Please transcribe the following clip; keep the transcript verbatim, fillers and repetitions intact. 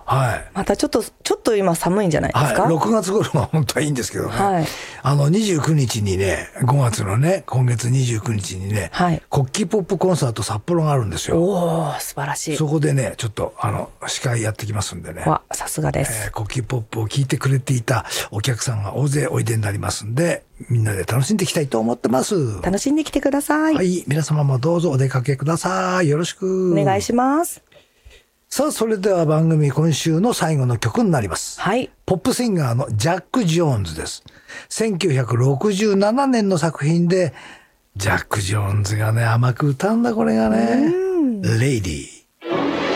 はい。 またちょっと、ちょっと今寒いんじゃないですか？ はい。ろくがつ頃は本当はいいんですけどね。はい。あの、にじゅうくにちにね、ごがつのね、今月にじゅうくにちにね、はい。国旗ポップコンサート札幌があるんですよ。 おー、素晴らしい。 そこでね、ちょっと、あの、司会やってきますんでね。 わ、さすがです。 えー、国旗ポップを聞いてくれていたお客さんが大勢おいでになりますんで、みんなで楽しんでいきたいと思ってます。 楽しんできてください。 はい。皆様もどうぞお出かけください。よろしく。 お願いします。 さあ、それでは番組今週の最後の曲になります。 はい。 ポップシンガーのジャック・ジョーンズです。せんきゅうひゃくろくじゅうななねんの作品で、ジャック・ジョーンズがね、甘く歌うんだ、これがね。レイディー。